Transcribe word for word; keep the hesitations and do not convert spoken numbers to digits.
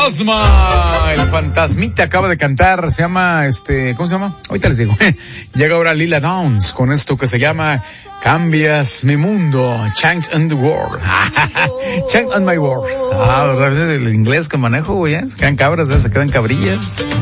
Fantasma, el fantasmita acaba de cantar, se llama, este, ¿cómo se llama? Ahorita les digo. Llega ahora Lila Downs con esto que se llama Cambias mi mundo, Change in the World. Change in my world. Ah, a veces el inglés que manejo, güey, ¿eh? Se quedan cabras, ¿eh? Se quedan cabrillas.